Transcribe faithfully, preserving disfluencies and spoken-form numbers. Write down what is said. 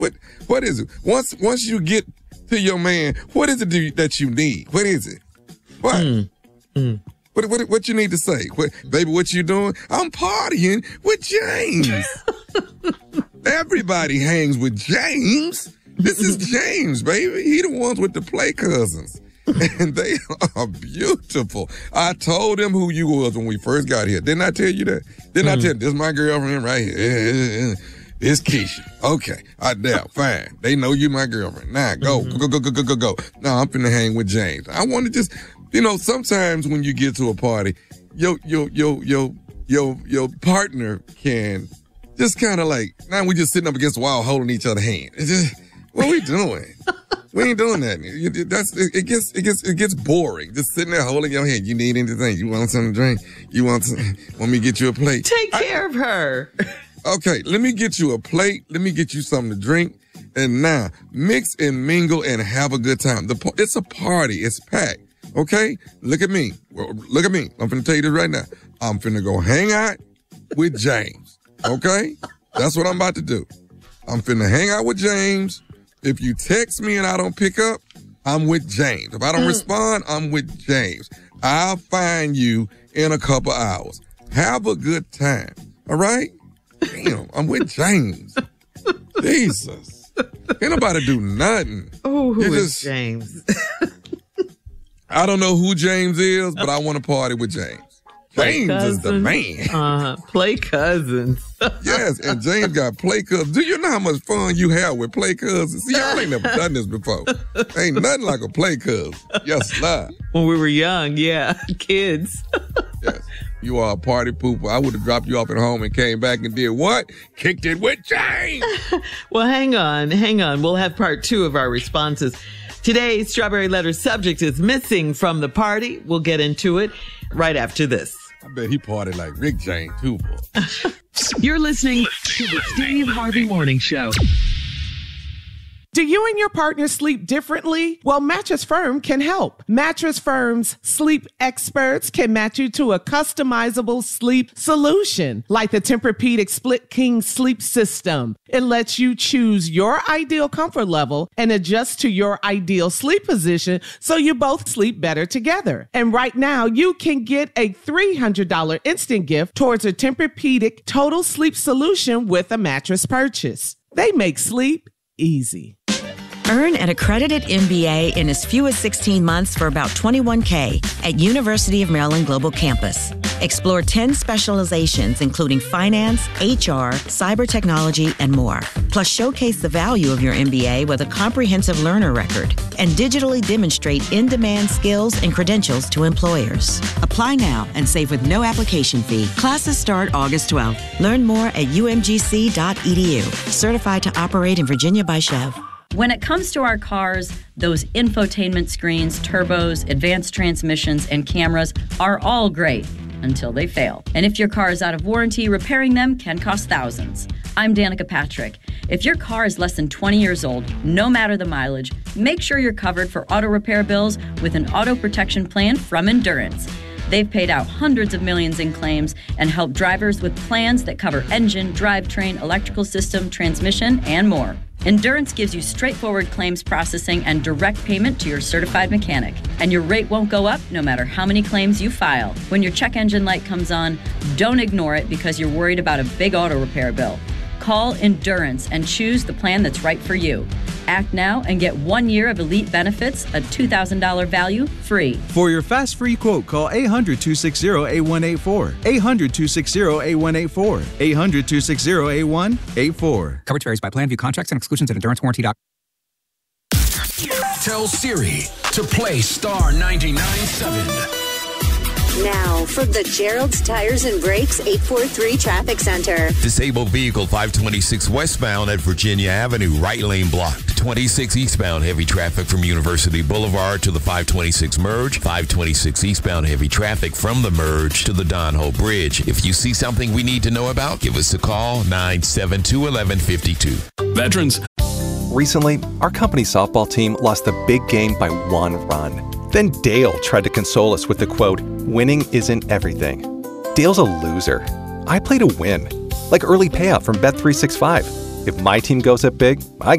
What what is it? Once once you get to your man, what is it do you, that you need? What is it? What? Mm. Mm. What, what what you need to say? What, baby, what you doing? I'm partying with James. Everybody hangs with James. This is James, baby. He the ones with the play cousins. And they are beautiful. I told them who you was when we first got here. Didn't I tell you that? Didn't mm. I tell you, this is my girlfriend right here. It's Keisha. Okay. I doubt. Fine. They know you my girlfriend. Now, go, mm-hmm. go, go, go, go, go, go. Now, I'm finna hang with James. I want to just... You know, sometimes when you get to a party, your your your your your your partner can just kind of like, now we just sitting up against the wall holding each other's hand. It's just, what are we doing? We ain't doing that. That's it gets it gets it gets boring. Just sitting there holding your hand. You need anything? You want something to drink? You want some, want me to get you a plate? Take care I, of her. Okay, let me get you a plate. Let me get you something to drink. And now mix and mingle and have a good time. The it's a party. It's packed. Okay, look at me. Look at me. I'm finna tell you this right now. I'm finna go hang out with James. Okay? That's what I'm about to do. I'm finna hang out with James. If you text me and I don't pick up, I'm with James. If I don't mm. respond, I'm with James. I'll find you in a couple hours. Have a good time. All right? Damn, I'm with James. Jesus. Ain't nobody do nothing. Oh, who you is just, James? I don't know who James is, but I want to party with James. Play James cousins. Is the man. Uh, play cousins. Yes, and James got play cousins. Do you know how much fun you have with play cousins? See, y'all ain't never done this before. Ain't nothing like a play cousin. Yes, sir. When we were young, yeah, kids. Yes, you are a party pooper. I would have dropped you off at home and came back and did what? Kicked it with James. Well, hang on, hang on. We'll have part two of our responses. Today's Strawberry Letter subject is missing from the party. We'll get into it right after this. I bet he partied like Rick James, too, boy. You're listening to the Steve Harvey Morning Show. Do you and your partner sleep differently? Well, Mattress Firm can help. Mattress Firm's sleep experts can match you to a customizable sleep solution, like the Tempur-Pedic Split King Sleep System. It lets you choose your ideal comfort level and adjust to your ideal sleep position so you both sleep better together. And right now, you can get a three hundred dollars instant gift towards a Tempur-Pedic Total Sleep Solution with a mattress purchase. They make sleep easy. Earn an accredited M B A in as few as sixteen months for about twenty-one thousand dollars at University of Maryland Global Campus. Explore ten specializations, including finance, H R, cyber technology, and more. Plus, showcase the value of your M B A with a comprehensive learner record and digitally demonstrate in-demand skills and credentials to employers. Apply now and save with no application fee. Classes start August twelfth. Learn more at u m g c dot e d u. Certified to operate in Virginia by Chev. When it comes to our cars, those infotainment screens, turbos, advanced transmissions, and cameras are all great until they fail. And if your car is out of warranty, repairing them can cost thousands. I'm Danica Patrick. If your car is less than twenty years old, no matter the mileage, make sure you're covered for auto repair bills with an auto protection plan from Endurance. They've paid out hundreds of millions in claims and helped drivers with plans that cover engine, drivetrain, electrical system, transmission, and more. Endurance gives you straightforward claims processing and direct payment to your certified mechanic. And your rate won't go up no matter how many claims you file. When your check engine light comes on, don't ignore it because you're worried about a big auto repair bill. Call Endurance and choose the plan that's right for you. Act now and get one year of elite benefits, a two thousand dollars value, free. For your fast free quote, call eight hundred, two six zero, eight one eight four. eight hundred, two six zero, eight one eight four. eight hundred, two six zero, eight one eight four. Coverage varies by plan. View contracts and exclusions at endurance warranty dot com. Tell Siri to play Star ninety-nine point seven. Now, from the Gerald's Tires and Brakes eight four three Traffic Center. Disabled vehicle five twenty-six westbound at Virginia Avenue, right lane blocked. twenty-six eastbound heavy traffic from University Boulevard to the five twenty-six merge. five twenty-six eastbound heavy traffic from the merge to the Don Ho Bridge. If you see something we need to know about, give us a call, nine seven two, one one five two. Veterans. Recently, our company softball team lost the big game by one run. Then Dale tried to console us with the quote, "Winning isn't everything." Dale's a loser. I play to win. Like early payout from Bet three sixty-five. If my team goes up big, I